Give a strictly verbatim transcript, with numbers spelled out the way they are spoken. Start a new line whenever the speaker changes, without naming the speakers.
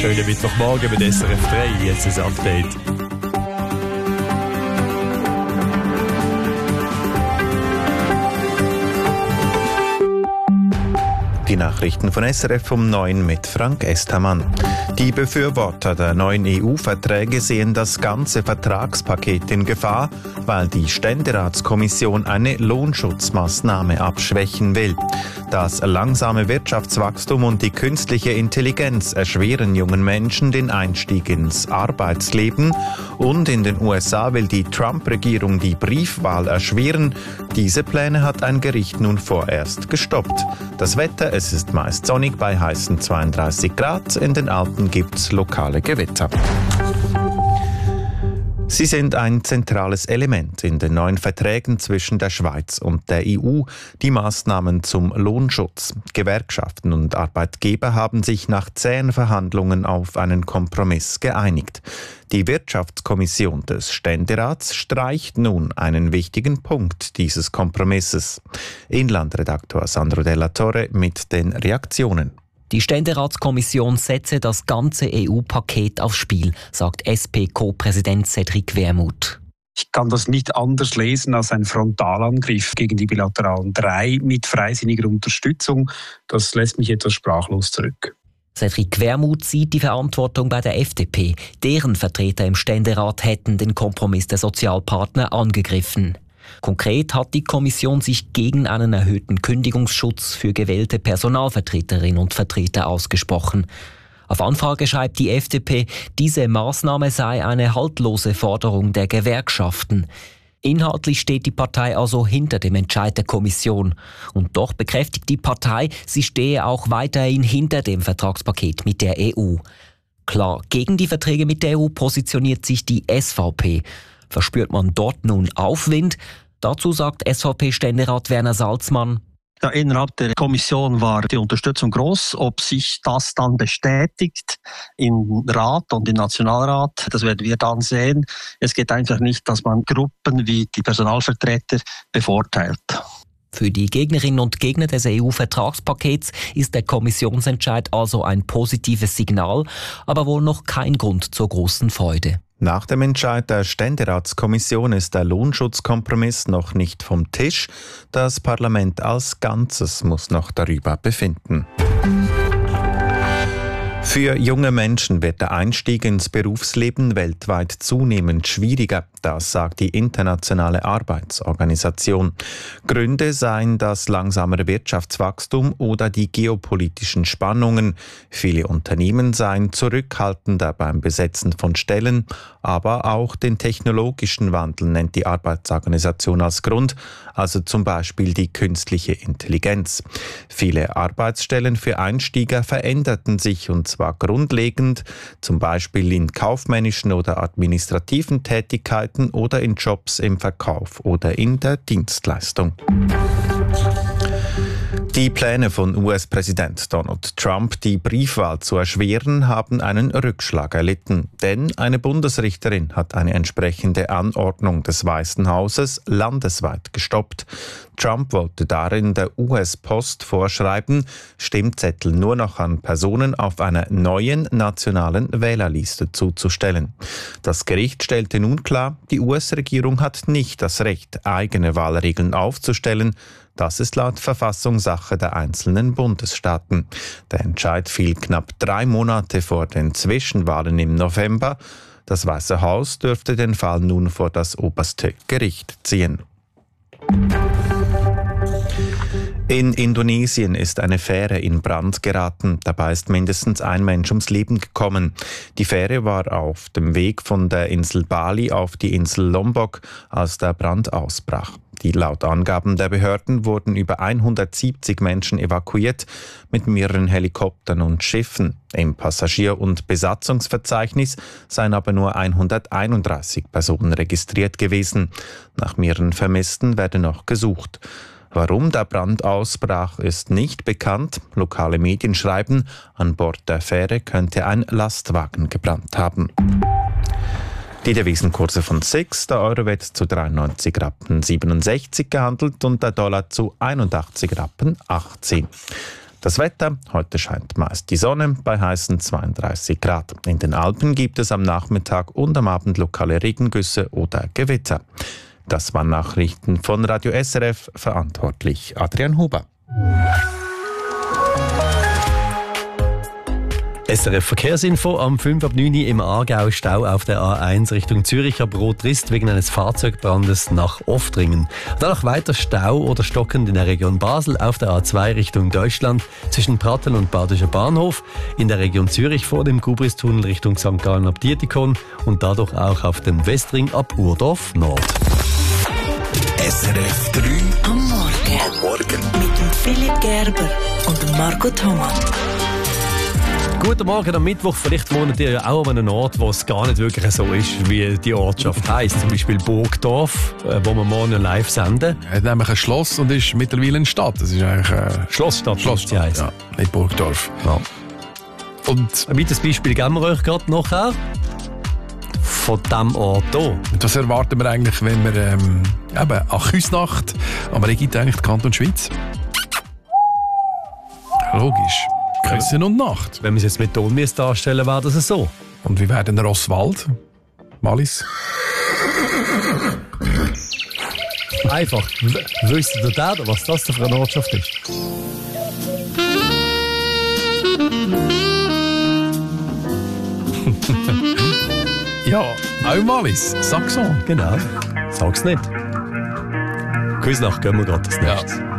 schönen Mittwochmorgen mit S R F drei, jetzt ist ein Update. Die Nachrichten von S R F um neun mit Frank Estermann. Die Befürworter der neuen E U-Verträge sehen das ganze Vertragspaket in Gefahr, weil die Ständeratskommission eine Lohnschutzmaßnahme abschwächen will. Das langsame Wirtschaftswachstum und die künstliche Intelligenz erschweren jungen Menschen den Einstieg ins Arbeitsleben. Und in den U S A will die Trump-Regierung die Briefwahl erschweren. Diese Pläne hat ein Gericht nun vorerst gestoppt. Das Wetter, es ist meist sonnig bei heißen zweiunddreißig Grad. In den Alpen gibt's lokale Gewitter. Sie sind ein zentrales Element in den neuen Verträgen zwischen der Schweiz und der E U, die Maßnahmen zum Lohnschutz. Gewerkschaften und Arbeitgeber haben sich nach zähen Verhandlungen auf einen Kompromiss geeinigt. Die Wirtschaftskommission des Ständerats streicht nun einen wichtigen Punkt dieses Kompromisses. Inlandredaktor Sandro Della Torre mit den Reaktionen.
Die Ständeratskommission setze das ganze E U-Paket aufs Spiel, sagt S P-Co-Präsident Cedric Wermuth.
Ich kann das nicht anders lesen als ein Frontalangriff gegen die bilateralen drei mit freisinniger Unterstützung. Das lässt mich etwas sprachlos zurück.
Cedric Wermuth sieht die Verantwortung bei der F D P. Deren Vertreter im Ständerat hätten den Kompromiss der Sozialpartner angegriffen. Konkret hat die Kommission sich gegen einen erhöhten Kündigungsschutz für gewählte Personalvertreterinnen und Vertreter ausgesprochen. Auf Anfrage schreibt die F D P, diese Maßnahme sei eine haltlose Forderung der Gewerkschaften. Inhaltlich steht die Partei also hinter dem Entscheid der Kommission. Und doch bekräftigt die Partei, sie stehe auch weiterhin hinter dem Vertragspaket mit der E U. Klar, gegen die Verträge mit der E U positioniert sich die S V P. Verspürt man dort nun Aufwind? Dazu sagt S V P-Ständerat Werner Salzmann:
Ja, innerhalb der Kommission war die Unterstützung groß. Ob sich das dann bestätigt im Rat und im Nationalrat, das werden wir dann sehen. Es geht einfach nicht, dass man Gruppen wie die Personalvertreter bevorteilt.
Für die Gegnerinnen und Gegner des E U-Vertragspakets ist der Kommissionsentscheid also ein positives Signal, aber wohl noch kein Grund zur großen Freude.
Nach dem Entscheid der Ständeratskommission ist der Lohnschutzkompromiss noch nicht vom Tisch. Das Parlament als Ganzes muss noch darüber befinden. Für junge Menschen wird der Einstieg ins Berufsleben weltweit zunehmend schwieriger, das sagt die Internationale Arbeitsorganisation. Gründe seien das langsamere Wirtschaftswachstum oder die geopolitischen Spannungen. Viele Unternehmen seien zurückhaltender beim Besetzen von Stellen, aber auch den technologischen Wandel nennt die Arbeitsorganisation als Grund, also zum Beispiel die künstliche Intelligenz. Viele Arbeitsstellen für Einsteiger veränderten sich und zwar grundlegend, zum Beispiel in kaufmännischen oder administrativen Tätigkeiten oder in Jobs im Verkauf oder in der Dienstleistung. Die Pläne von U S-Präsident Donald Trump, die Briefwahl zu erschweren, haben einen Rückschlag erlitten. Denn eine Bundesrichterin hat eine entsprechende Anordnung des Weißen Hauses landesweit gestoppt. Trump wollte darin der U S-Post vorschreiben, Stimmzettel nur noch an Personen auf einer neuen nationalen Wählerliste zuzustellen. Das Gericht stellte nun klar, die U S-Regierung hat nicht das Recht, eigene Wahlregeln aufzustellen. Das ist laut Verfassung Sache der einzelnen Bundesstaaten. Der Entscheid fiel knapp drei Monate vor den Zwischenwahlen im November. Das Weiße Haus dürfte den Fall nun vor das oberste Gericht ziehen. In Indonesien ist eine Fähre in Brand geraten. Dabei ist mindestens ein Mensch ums Leben gekommen. Die Fähre war auf dem Weg von der Insel Bali auf die Insel Lombok, als der Brand ausbrach. Die laut Angaben der Behörden wurden über hundertsiebzig Menschen evakuiert, mit mehreren Helikoptern und Schiffen. Im Passagier- und Besatzungsverzeichnis seien aber nur hunderteinunddreißig Personen registriert gewesen. Nach mehreren Vermissten werde noch gesucht. Warum der Brand ausbrach, ist nicht bekannt. Lokale Medien schreiben, an Bord der Fähre könnte ein Lastwagen gebrannt haben. Die Devisenkurse von S I X, der Euro wird zu dreiundneunzig Rappen siebenundsechzig gehandelt und der Dollar zu einundachtzig Rappen achtzehn. Das Wetter: Heute scheint meist die Sonne bei heißen zweiunddreißig Grad. In den Alpen gibt es am Nachmittag und am Abend lokale Regengüsse oder Gewitter. Das waren Nachrichten von Radio S R F, verantwortlich Adrian Huber.
S R F Verkehrsinfo am fünf ab neun im Aargau Stau auf der A eins Richtung Zürich ab Rot-Rist wegen eines Fahrzeugbrandes nach Oftringen. Danach weiter Stau oder stockend in der Region Basel auf der A zwei Richtung Deutschland zwischen Pratteln und Badischer Bahnhof, in der Region Zürich vor dem Gubristunnel Richtung Sankt Gallen ab Dietikon und dadurch auch auf dem Westring ab Urdorf Nord.
S R F drei am Morgen. Am Morgen. Mit dem Philipp Gerber und dem Marco Thomas.
Guten Morgen am Mittwoch. Vielleicht wohnt ihr ja auch an einem Ort, wo es gar nicht wirklich so ist, wie die Ortschaft heisst. Zum Beispiel Burgdorf, wo wir morgen live senden.
Er hat nämlich ein Schloss und ist mittlerweile eine Stadt. Das ist eigentlich äh,
Schlossstadt.
Schlossstadt, ja, nicht Burgdorf.
Ja.
Und
ein weiteres Beispiel geben wir euch gerade nachher. Von diesem Ort hier.
das erwarten wir eigentlich, wenn wir ähm, eben an Küsnacht, aber er gibt eigentlich die Kanton Schweiz. Logisch. Küssen und Nacht.
Wenn wir es jetzt mit Ton darstellen, wäre das so.
Und wie wäre denn Rosswald? Malis?
Einfach. W- Wisst ihr da, was das für eine Ortschaft ist?
Ja, auch Malis. Saxon.
Genau. Sag's nicht. Küsnacht gehen wir gerade das nächste.
Ja.